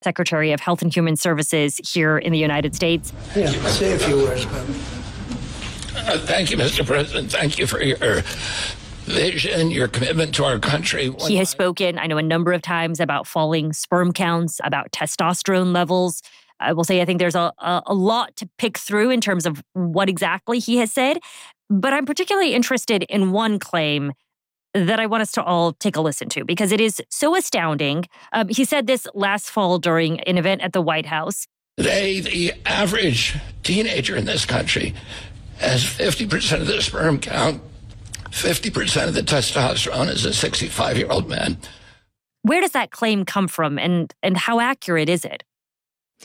Secretary of Health and Human Services here in the United States. Yeah, say a few words, Bob. Thank you, Mr. President. Thank you for your vision, your commitment to our country. He has spoken, I know, a number of times about falling sperm counts, about testosterone levels. I will say I think there's a lot to pick through in terms of what exactly he has said. But I'm particularly interested in one claim that I want us to all take a listen to because it is so astounding. He said this last fall during an event at the White House. Today, the average teenager in this country has 50% of the sperm count, 50% of the testosterone as a 65-year-old man. Where does that claim come from and how accurate is it?